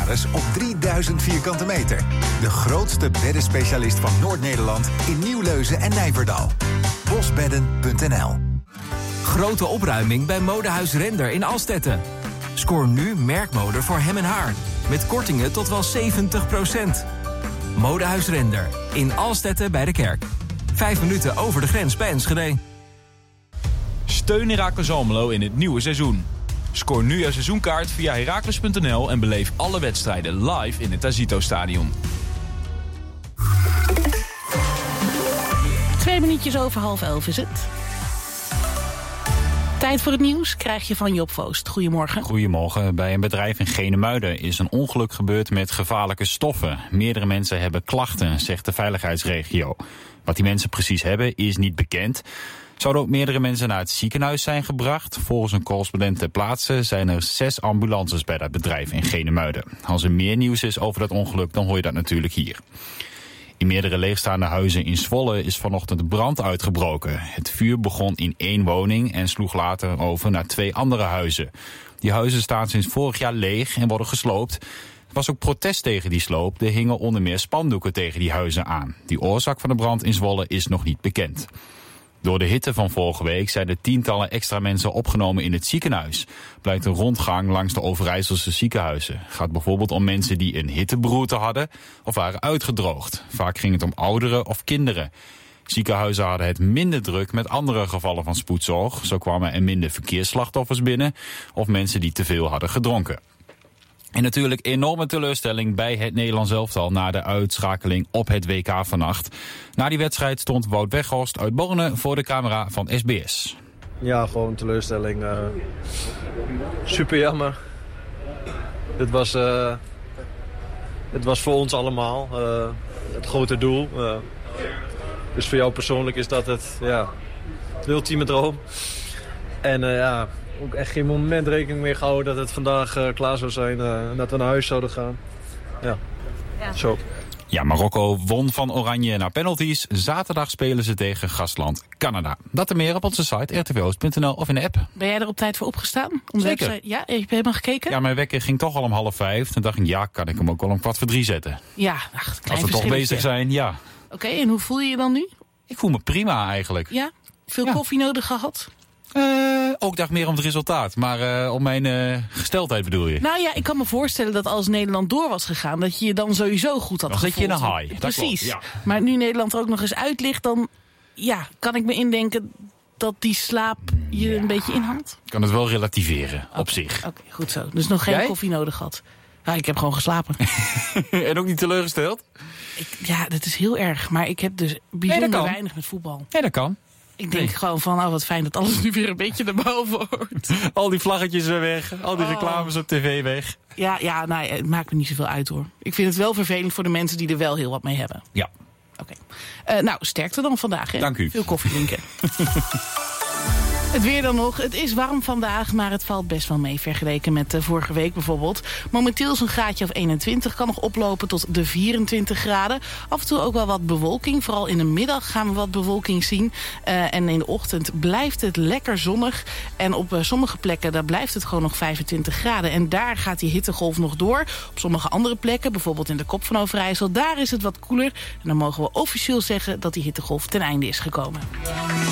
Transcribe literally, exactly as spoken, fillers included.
beddensalades op drieduizend vierkante meter. De grootste beddenspecialist van Noord-Nederland in Nieuwleuzen en Nijverdal. bosbedden punt n l. Grote opruiming bij Modehuis Render in Alstetten. Scoor nu merkmode voor hem en haar. Met kortingen tot wel zeventig procent. Modehuis Render in Alstetten bij de Kerk. Vijf minuten over de grens bij Enschede. Steun Heracles Almelo in het nieuwe seizoen. Scoor nu jouw seizoenkaart via heracles punt n l en beleef alle wedstrijden live in het Azito-stadion. Twee minuutjes over half elf is het. Tijd voor het nieuws krijg je van Job Voost. Goedemorgen. Goedemorgen. Bij een bedrijf in Genemuiden is een ongeluk gebeurd met gevaarlijke stoffen. Meerdere mensen hebben klachten, zegt de veiligheidsregio. Wat die mensen precies hebben is niet bekend. Zouden ook meerdere mensen naar het ziekenhuis zijn gebracht. Volgens een correspondent ter plaatse zijn er zes ambulances bij dat bedrijf in Genemuiden. Als er meer nieuws is over dat ongeluk, dan hoor je dat natuurlijk hier. In meerdere leegstaande huizen in Zwolle is vanochtend brand uitgebroken. Het vuur begon in één woning en sloeg later over naar twee andere huizen. Die huizen staan sinds vorig jaar leeg en worden gesloopt. Er was ook protest tegen die sloop. Er hingen onder meer spandoeken tegen die huizen aan. Die oorzaak van de brand in Zwolle is nog niet bekend. Door de hitte van vorige week zijn er tientallen extra mensen opgenomen in het ziekenhuis. Blijkt een rondgang langs de Overijsselse ziekenhuizen. Het gaat bijvoorbeeld om mensen die een hitteberoerte hadden of waren uitgedroogd. Vaak ging het om ouderen of kinderen. Ziekenhuizen hadden het minder druk met andere gevallen van spoedzorg. Zo kwamen er minder verkeersslachtoffers binnen of mensen die te veel hadden gedronken. En natuurlijk enorme teleurstelling bij het Nederlands elftal na de uitschakeling op het W K vannacht. Na die wedstrijd stond Wout Weghorst uit Borne voor de camera van S B S. Ja, gewoon teleurstelling. Uh, super jammer. Dit was, uh, dit was voor ons allemaal uh, het grote doel. Uh, dus voor jou persoonlijk is dat het, ja, de ultieme droom. En uh, ja... ook echt geen moment rekening mee gehouden dat het vandaag uh, klaar zou zijn uh, en dat we naar huis zouden gaan. Ja, ja. Zo. Ja, Marokko won van Oranje naar penalties. Zaterdag spelen ze tegen gastland Canada. Dat en meer op onze site r t v oost punt n l of in de app. Ben jij er op tijd voor opgestaan? Om Zeker. Website? Ja, heb je helemaal gekeken? Ja, mijn wekker ging toch al om half vijf. Toen dacht ik, ja, kan ik hem ook wel om kwart voor drie zetten. Ja, ach, klein als we toch bezig zijn, ja. Oké, okay, en hoe voel je je dan nu? Ik voel me prima eigenlijk. Ja? Veel ja. koffie nodig gehad? Uh, ook dacht meer om het resultaat, maar uh, om mijn uh, gesteldheid bedoel je? Nou ja, ik kan me voorstellen dat als Nederland door was gegaan, dat je je dan sowieso goed had gevoeld. Dan zit je in een high. Precies. Klopt, ja. Maar nu Nederland er ook nog eens uit ligt, dan ja, kan ik me indenken dat die slaap je ja. een beetje inhaalt. Ik kan het wel relativeren, okay. op zich. Oké, okay, goed zo. Dus nog geen Jij? koffie nodig gehad. Ja, ik heb gewoon geslapen. En ook niet teleurgesteld? Ik, ja, dat is heel erg. Maar ik heb dus bijzonder nee, weinig met voetbal. Ja, dat kan. Ik denk nee. gewoon van, oh wat fijn dat alles nu weer een beetje naar boven wordt. Al die vlaggetjes weer weg, al die oh. reclames op tv weg. Ja, ja nou, het maakt me niet zoveel uit hoor. Ik vind het wel vervelend voor de mensen die er wel heel wat mee hebben. Ja. Oké. Okay. Uh, nou, sterkte dan vandaag. Hè? Dank u. Veel koffie drinken. Het weer dan nog. Het is warm vandaag, maar het valt best wel mee vergeleken met uh, vorige week bijvoorbeeld. Momenteel is een graadje of eenentwintig, kan nog oplopen tot de vierentwintig graden. Af en toe ook wel wat bewolking. Vooral in de middag gaan we wat bewolking zien. Uh, en in de ochtend blijft het lekker zonnig. En op uh, sommige plekken daar blijft het gewoon nog vijfentwintig graden. En daar gaat die hittegolf nog door. Op sommige andere plekken, bijvoorbeeld in de Kop van Overijssel, daar is het wat koeler. En dan mogen we officieel zeggen dat die hittegolf ten einde is gekomen.